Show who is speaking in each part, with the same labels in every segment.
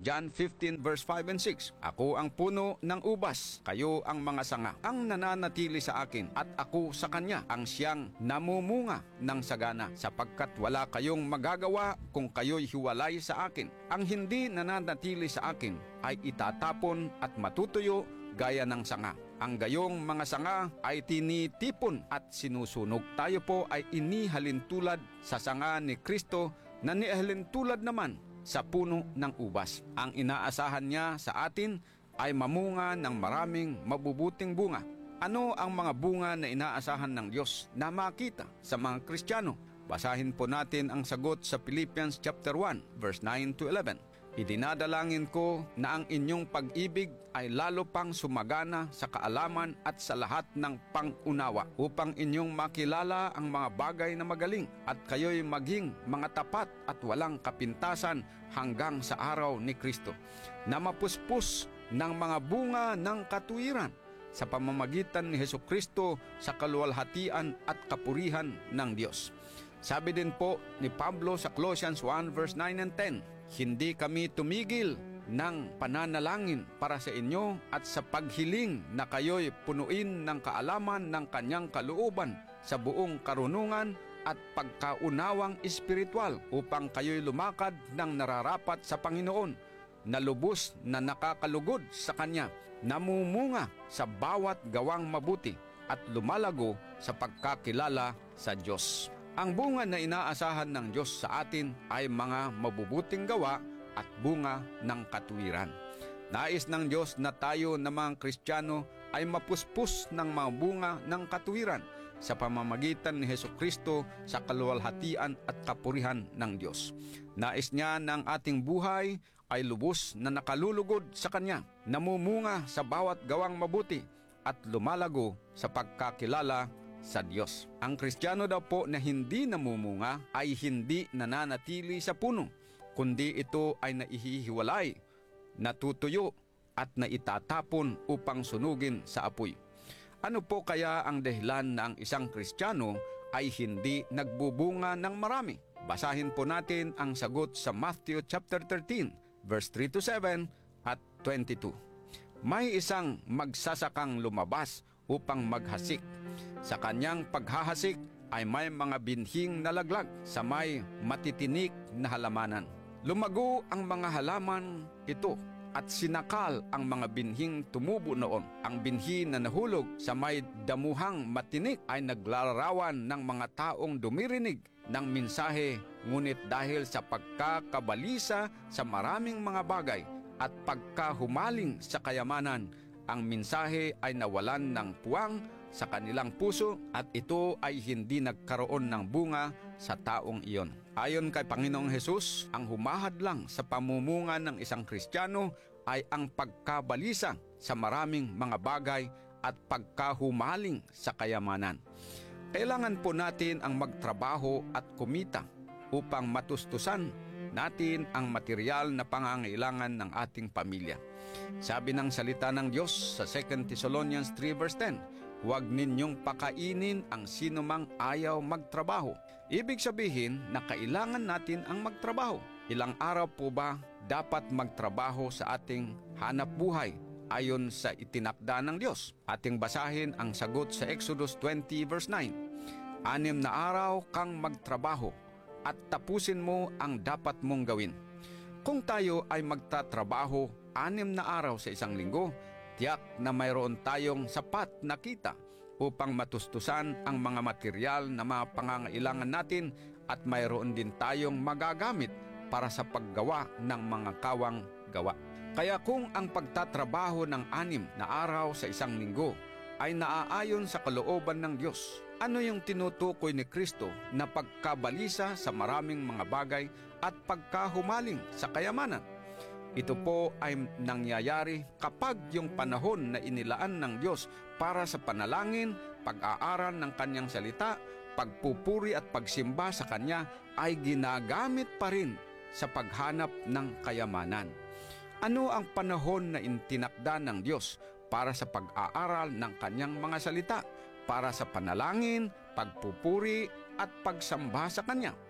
Speaker 1: John 15 verse 5 and 6. Ako ang puno ng ubas, kayo ang mga sanga. Ang nananatili sa akin at ako sa kanya, ang siyang namumunga ng sagana, sapagkat wala kayong magagawa kung kayo'y hiwalay sa akin. Ang hindi nananatili sa akin ay itatapon at matutuyo gaya ng sanga. Ang gayong mga sanga ay tinitipon at sinusunog. Tayo po ay inihalin tulad sa sanga ni Kristo na nihalin tulad naman sa puno ng ubas. Ang inaasahan niya sa atin ay mamunga ng maraming mabubuting bunga. Ano ang mga bunga na inaasahan ng Diyos na makita sa mga Kristiyano? Basahin po natin ang sagot sa Philippians chapter 1 verse 9 to 11. Idinadalangin ko na ang inyong pag-ibig ay lalo pang sumagana sa kaalaman at sa lahat ng pangunawa, upang inyong makilala ang mga bagay na magaling at kayo'y maging mga tapat at walang kapintasan hanggang sa araw ni Kristo, na mapuspos ng mga bunga ng katuwiran sa pamamagitan ni Hesukristo sa kaluwalhatian at kapurihan ng Diyos. Sabi din po ni Pablo sa Colossians 1 verse 9 and 10, hindi kami tumigil ng pananalangin para sa inyo at sa paghiling na kayo'y punuin ng kaalaman ng kanyang kalooban sa buong karunungan at pagkaunawang espiritual, upang kayo'y lumakad ng nararapat sa Panginoon, na lubos na nakakalugod sa Kanya, namumunga sa bawat gawang mabuti at lumalago sa pagkakilala sa Diyos. Ang bunga na inaasahan ng Diyos sa atin ay mga mabubuting gawa at bunga ng katuwiran. Nais ng Diyos na tayo na mga Kristiyano ay mapuspos ng mga bunga ng katuwiran sa pamamagitan ni Hesukristo sa kaluwalhatian at kapurihan ng Diyos. Nais niya na ang ating buhay ay lubos na nakalulugod sa Kanya, namumunga sa bawat gawang mabuti at lumalago sa pagkakilala sa Diyos. Ang Kristiyano daw po na hindi namumunga ay hindi nananatili sa puno, kundi ito ay naihihiwalay, natutuyo at naitatapon upang sunugin sa apoy. Ano po kaya ang dahilan na ang isang Kristiyano ay hindi nagbubunga ng marami? Basahin po natin ang sagot sa Matthew chapter 13 verse 3 to 7 at 22. May isang magsasakang lumabas upang maghasik. Sa kanyang paghahasik ay may mga binhing nalaglag sa may matitinik na halamanan. Lumago ang mga halaman ito at sinakal ang mga binhing tumubo noon. Ang binhi na nahulog sa may damuhang matinik ay naglalarawan ng mga taong dumirinig ng mensahe, ngunit dahil sa pagkakabalisa sa maraming mga bagay at pagkahumaling sa kayamanan, ang mensahe ay nawalan ng puwang sa kanilang puso at ito ay hindi nagkaroon ng bunga sa taong iyon. Ayon kay Panginoong Hesus, ang humahadlang sa pamumunga ng isang Kristiyano ay ang pagkabalisa sa maraming mga bagay at pagkahumaling sa kayamanan. Kailangan po natin ang magtrabaho at kumita upang matustusan natin ang material na pangangailangan ng ating pamilya. Sabi ng salita ng Diyos sa 2 Thessalonians 3 verse 10, huwag ninyong pakainin ang sinumang ayaw magtrabaho. Ibig sabihin na kailangan natin ang magtrabaho. Ilang araw po ba dapat magtrabaho sa ating hanap buhay ayon sa itinakda ng Diyos? Ating basahin ang sagot sa Exodus 20 verse 9. 6 na araw kang magtrabaho at tapusin mo ang dapat mong gawin. Kung tayo ay magtatrabaho 6 na araw sa isang linggo, tiyak na mayroon tayong sapat na kita upang matustusan ang mga material na mga pangangailangan natin at mayroon din tayong magagamit para sa paggawa ng mga kawang gawa. Kaya kung ang pagtatrabaho ng 6 na araw sa isang linggo ay naaayon sa kalooban ng Diyos, ano yung tinutukoy ni Kristo na pagkabalisa sa maraming mga bagay at pagkahumaling sa kayamanan? Ito po ay nangyayari kapag yung panahon na inilaan ng Diyos para sa panalangin, pag-aaral ng Kanyang salita, pagpupuri at pagsimba sa Kanya ay ginagamit pa rin sa paghanap ng kayamanan. Ano ang panahon na itinakda ng Diyos para sa pag-aaral ng Kanyang mga salita, para sa panalangin, pagpupuri at pagsamba sa Kanya?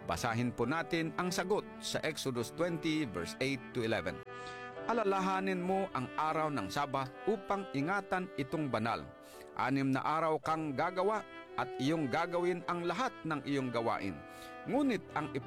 Speaker 1: Basahin po natin ang sagot sa Exodus 20 verse 8 to 11. Alalahanin mo ang araw ng Sabat upang ingatan itong banal. 6 na araw kang gagawa at iyong gagawin ang lahat ng iyong gawain. Ngunit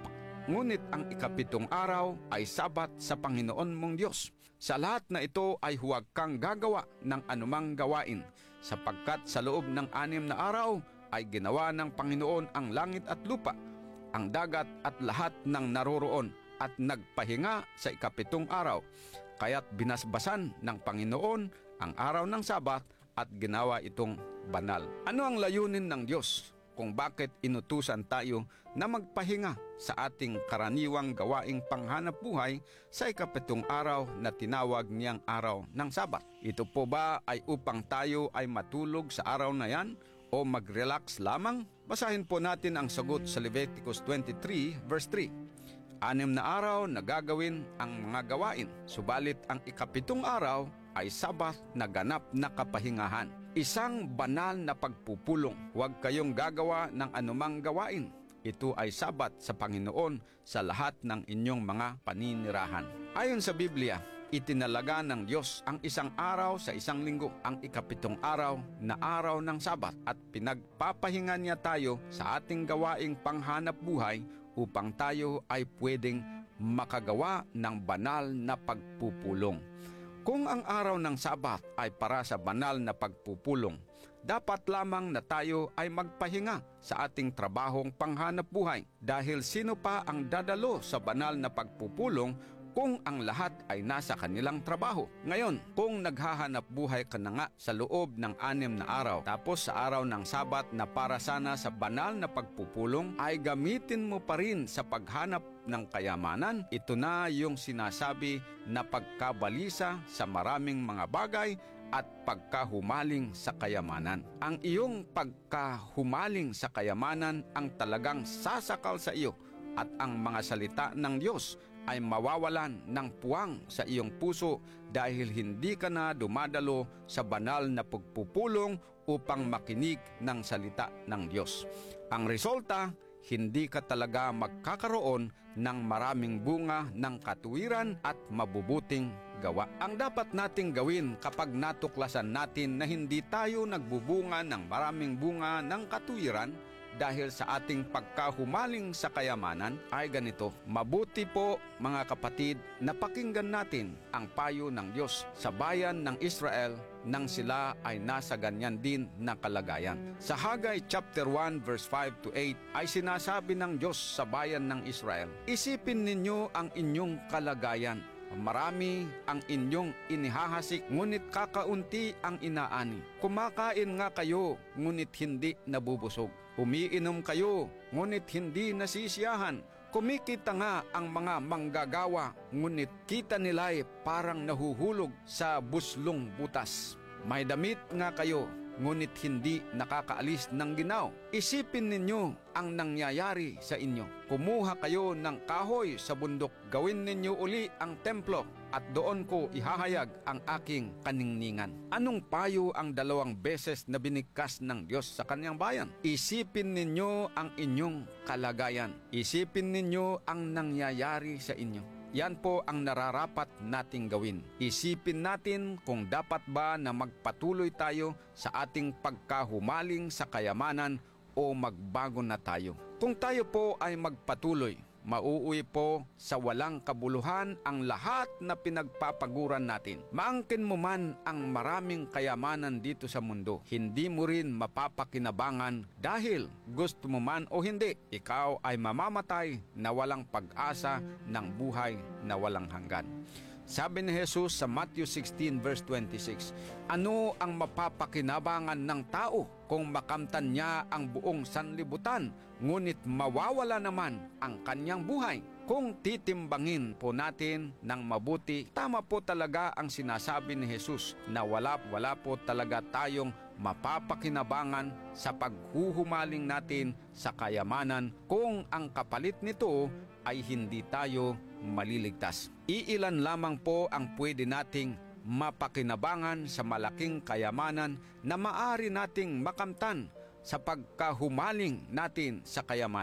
Speaker 1: ang ikapitong araw ay Sabat sa Panginoon mong Diyos. Sa lahat na ito ay huwag kang gagawa ng anumang gawain, sapagkat sa loob ng 6 na araw ay ginawa ng Panginoon ang langit at lupa, ang dagat at lahat ng naroroon, at nagpahinga sa ikapitong araw. Kaya't binasbasan ng Panginoon ang araw ng Sabat at ginawa itong banal. Ano ang layunin ng Diyos kung bakit inutusan tayo na magpahinga sa ating karaniwang gawaing panghanap buhay sa ikapitong araw na tinawag niyang araw ng Sabat? Ito po ba ay upang tayo ay matulog sa araw na yan o mag-relax lamang? Basahin po natin ang sagot sa Leviticus 23 verse 3. 6 na araw na gagawin ang mga gawain, subalit ang ikapitong araw ay Sabat na ganap na kapahingahan. Isang banal na pagpupulong. Huwag kayong gagawa ng anumang gawain. Ito ay Sabat sa Panginoon sa lahat ng inyong mga paninirahan. Ayon sa Biblia, itinalaga ng Diyos ang isang araw sa isang linggo, ang ikapitong araw na araw ng Sabat, at pinagpapahinga niya tayo sa ating gawaing panghanap buhay upang tayo ay pwedeng makagawa ng banal na pagpupulong. Kung ang araw ng Sabat ay para sa banal na pagpupulong, dapat lamang na tayo ay magpahinga sa ating trabahong panghanap buhay, dahil sino pa ang dadalo sa banal na pagpupulong kung ang lahat ay nasa kanilang trabaho. Ngayon, kung naghahanap buhay ka na nga sa loob ng 6 na araw, tapos sa araw ng Sabat na para sana sa banal na pagpupulong, ay gamitin mo pa rin sa paghanap ng kayamanan, ito na yung sinasabi na pagkabalisa sa maraming mga bagay at pagkahumaling sa kayamanan. Ang iyong pagkahumaling sa kayamanan ang talagang sasakal sa iyo, at ang mga salita ng Diyos ay mawawalan ng puwang sa iyong puso dahil hindi ka na dumadalo sa banal na pagpupulong upang makinig ng salita ng Diyos. Ang resulta, hindi ka talaga magkakaroon ng maraming bunga ng katuwiran at mabubuting gawa. Ang dapat nating gawin kapag natuklasan natin na hindi tayo nagbubunga ng maraming bunga ng katuwiran dahil sa ating pagkahumaling sa kayamanan ay ganito. Mabuti po mga kapatid na pakinggan natin ang payo ng Diyos sa bayan ng Israel nang sila ay nasa ganyan din na kalagayan. Sa Haggai chapter 1 verse 5 to 8 ay sinasabi ng Diyos sa bayan ng Israel, isipin ninyo ang inyong kalagayan. Marami ang inyong inihahasik, ngunit kakaunti ang inaani. Kumakain nga kayo, ngunit hindi nabubusog. Umiinom kayo, ngunit hindi nasisiyahan. Kumikita nga ang mga manggagawa, ngunit kita nila'y parang nahuhulog sa buslong butas. May damit nga kayo, ngunit hindi nakakaalis ng ginaw. Isipin ninyo ang nangyayari sa inyo. Kumuha kayo ng kahoy sa bundok, gawin ninyo uli ang templo, at doon ko ihahayag ang aking kaningningan. Anong payo ang 2 beses na binigkas ng Diyos sa kanyang bayan? Isipin ninyo ang inyong kalagayan. Isipin ninyo ang nangyayari sa inyo. Yan po ang nararapat nating gawin. Isipin natin kung dapat ba na magpatuloy tayo sa ating pagkahumaling sa kayamanan o magbago na tayo. Kung tayo po ay magpatuloy, mauuwi po sa walang kabuluhan ang lahat na pinagpapaguran natin. Maangkin mo man ang maraming kayamanan dito sa mundo, hindi mo rin mapapakinabangan dahil gusto mo man o hindi, ikaw ay mamamatay na walang pag-asa ng buhay na walang hanggan. Sabi ni Jesus sa Matthew 16 verse 26, ano ang mapapakinabangan ng tao kung makamtan niya ang buong sanlibutan, ngunit mawawala naman ang kanyang buhay? Kung titimbangin po natin ng mabuti, tama po talaga ang sinasabi ni Jesus na wala po talaga tayong mapapakinabangan sa paghuhumaling natin sa kayamanan kung ang kapalit nito ay hindi tayo maliligtas. Iilan lamang po ang pwede nating mapakinabangan sa malaking kayamanan na maaari nating makamtan sa pagkahumaling natin sa kayamanan.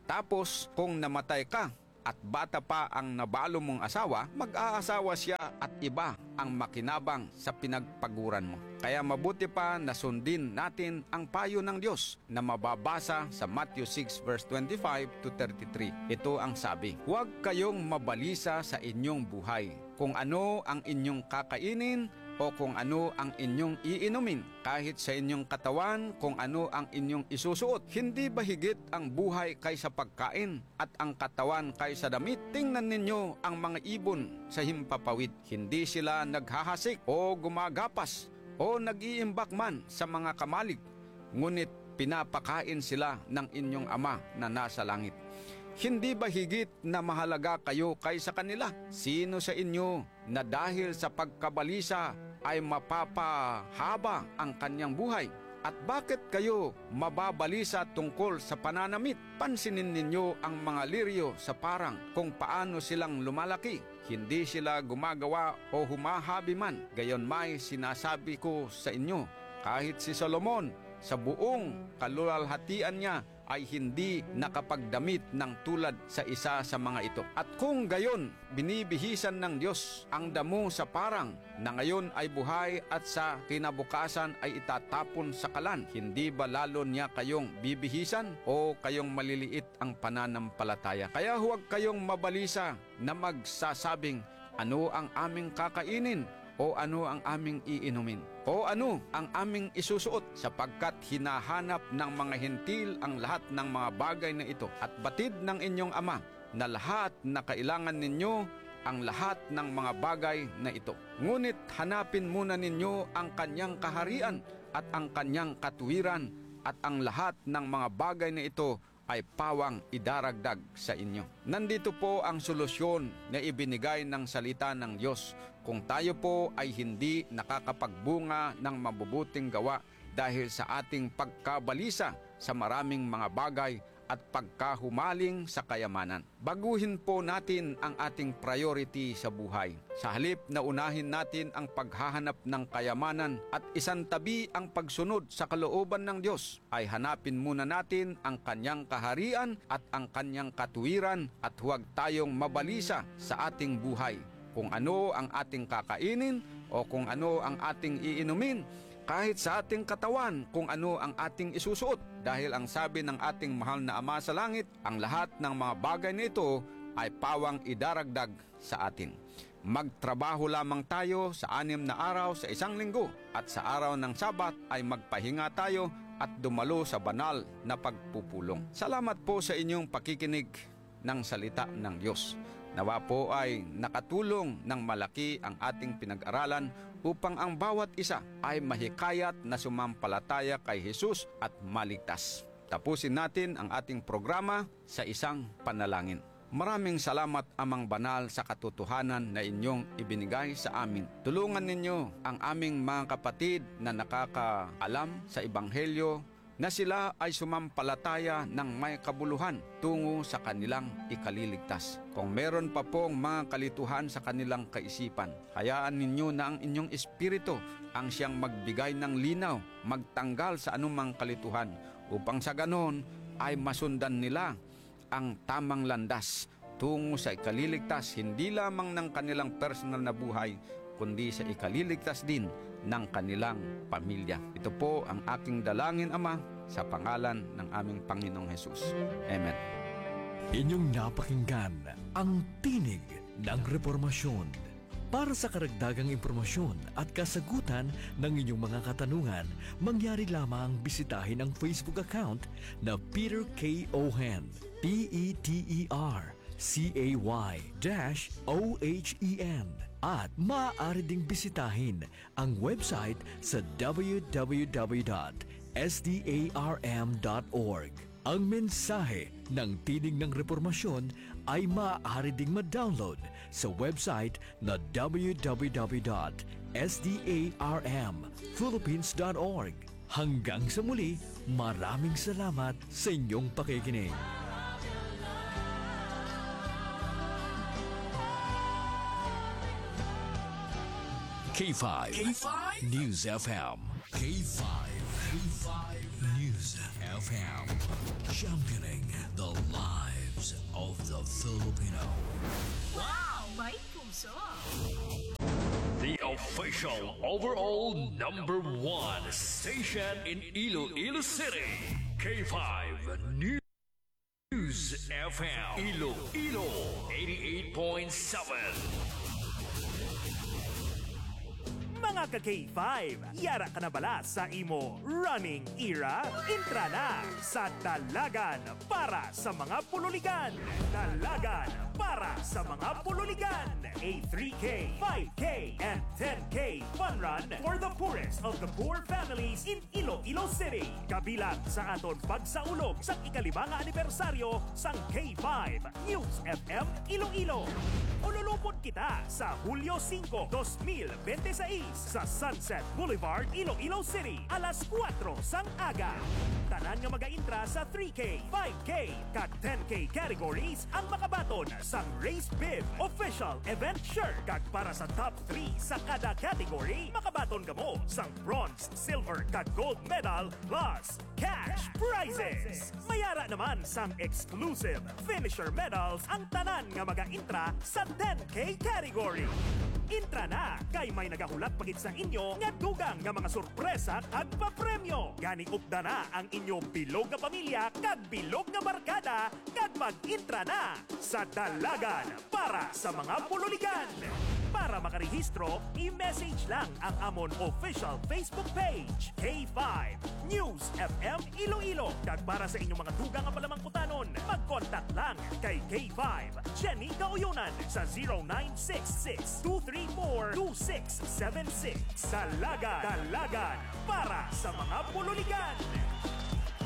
Speaker 1: Tapos kung namatay ka at bata pa ang nabalo mong asawa, mag-aasawa siya at iba ang makinabang sa pinagpaguran mo. Kaya mabuti pa na sundin natin ang payo ng Diyos na mababasa sa Matthew 6 verse 25 to 33. Ito ang sabi, huwag kayong mabalisa sa inyong buhay kung ano ang inyong kakainin o kung ano ang inyong iinumin, kahit sa inyong katawan kung ano ang inyong isusuot. Hindi ba higit ang buhay kaysa pagkain at ang katawan kaysa damit? Tingnan ninyo ang mga ibon sa himpapawid. Hindi sila naghahasik o gumagapas o nag-iimbak man sa mga kamalig, ngunit pinapakain sila ng inyong Ama na nasa langit. Hindi ba higit na mahalaga kayo kaysa kanila? Sino sa inyo na dahil sa pagkabalisa ay mapapahaba ang kanyang buhay? At bakit kayo mababalisa tungkol sa pananamit? Pansinin ninyo ang mga liryo sa parang kung paano silang lumalaki. Hindi sila gumagawa o humahabi man. Gayon may sinasabi ko sa inyo, kahit si Solomon sa buong kaluwalhatian niya ay hindi nakapagdamit ng tulad sa isa sa mga ito. At kung gayon, binibihisan ng Diyos ang damo sa parang na ngayon ay buhay at sa kinabukasan ay itatapon sa kalan, hindi ba lalo niya kayong bibihisan o kayong maliliit ang pananampalataya? Kaya huwag kayong mabalisa na magsasabing, ano ang aming kakainin? O ano ang aming iinumin? O ano ang aming isusuot? Sapagkat hinahanap ng mga hentil ang lahat ng mga bagay na ito. At batid ng inyong Ama na lahat na kailangan ninyo ang lahat ng mga bagay na ito. Ngunit hanapin muna ninyo ang kanyang kaharian at ang kanyang katuwiran, at ang lahat ng mga bagay na ito ay pawang idaragdag sa inyo. Nandito po ang solusyon na ibinigay ng salita ng Diyos kung tayo po ay hindi nakakapagbunga ng mabubuting gawa dahil sa ating pagkabalisa sa maraming mga bagay at pagkahumaling sa kayamanan. Baguhin po natin ang ating priority sa buhay. Sa halip na unahin natin ang paghahanap ng kayamanan at isantabi ang pagsunod sa kalooban ng Diyos, ay hanapin muna natin ang kanyang kaharian at ang kanyang katuwiran, at huwag tayong mabalisa sa ating buhay kung ano ang ating kakainin o kung ano ang ating iinumin, kahit sa ating katawan kung ano ang ating isusuot. Dahil ang sabi ng ating mahal na Ama sa langit, ang lahat ng mga bagay nito ay pawang idaragdag sa atin. Magtrabaho lamang tayo sa 6 na araw sa isang linggo, at sa araw ng Sabat ay magpahinga tayo at dumalo sa banal na pagpupulong. Salamat po sa inyong pakikinig ng salita ng Diyos. Nawa po ay nakatulong ng malaki ang ating pinag-aralan upang ang bawat isa ay mahikayat na sumampalataya kay Jesus at maligtas. Tapusin natin ang ating programa sa isang panalangin. Maraming salamat, Amang Banal, sa katotohanan na inyong ibinigay sa amin. Tulungan ninyo ang aming mga kapatid na nakakaalam sa Ebanghelyo na sila ay sumampalataya ng may kabuluhan tungo sa kanilang ikaliligtas. Kung meron pa pong mga kalituhan sa kanilang kaisipan, hayaan ninyo na ang inyong espiritu ang siyang magbigay ng linaw, magtanggal sa anumang kalituhan, upang sa ganon ay masundan nila ang tamang landas tungo sa ikaliligtas, hindi lamang ng kanilang personal na buhay, kundi sa ikaliligtas din ng kanilang pamilya. Ito po ang aking dalangin, Ama, sa pangalan ng aming Panginoong Hesus. Amen.
Speaker 2: Inyong napakinggan ang Tinig ng Reformasyon. Para sa karagdagang impormasyon at kasagutan ng inyong mga katanungan, mangyari lamang bisitahin ang Facebook account na Peter K. Ohen, PETERCAY-OHEN, at maaari ding bisitahin ang website sa www.sdarm.org. Ang mensahe ng Tinig ng Reformasyon ay maaari ding ma-download sa website na www.sdarmphilippines.org. Hanggang sa muli, maraming salamat sa inyong pakikinig. K5 News FM. K5 News. News FM. Championing the lives of the Filipino.
Speaker 3: Wow! May puso!
Speaker 2: The official overall number 1 station in Iloilo City. K5 News FM. Iloilo 88.7.
Speaker 4: Mga ka-K5, yara ka na bala sa imo running era? Intra na sa Dalagan para sa mga pululigan. Dalagan para sa mga pululigan. A 3K, 5K, and 10K fun run for the poorest of the poor families in Iloilo City. Kabilang sa aton pagsaulog sa ika-5 anibersaryo sang K5 News FM Iloilo. Ululupot kita sa Hulyo 5, 2026 sa Sunset Boulevard, Iloilo City, alas 4 sang aga. Tanan nga mag-intra sa 3K, 5K, kag 10K categories ang makabaton sang Race Bib Official Event Shirt. Kag para sa top 3 sa kada category, makabaton ka mo sang bronze, silver, kag gold medal plus cash prizes. Mayara naman sang exclusive finisher medals ang tanan nga mag-intra sa 10K category. Intra na kay may nagahulat pagit sa inyo nga dugang nga mga sorpresa kag papremyo. Gani upda na ang inyo bilog nga pamilya kag bilog nga barkada kag mag-intra na sa Dalagan para sa mga pululigan. Para makarehistro, i-message lang ang amon official Facebook page, K5 News FM Iloilo. Kag para sa inyong mga dugang nga palamangkutanon, mag-contact lang kay K5 Jenny Gauyunan sa 0966-234-2676. Dalagan para sa mga pululigan.